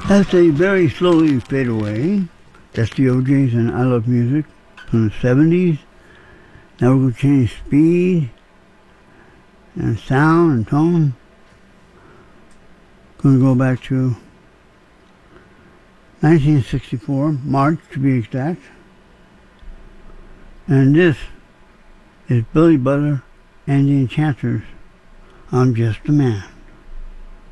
As they very slowly fade away, that's the OJs and I Love Music from the 70s. Now we're going to change speed and sound and tone. Going to go back to 1964, March to be exact. And this is Billy Butler and the Enchanters. I'm Just a Man.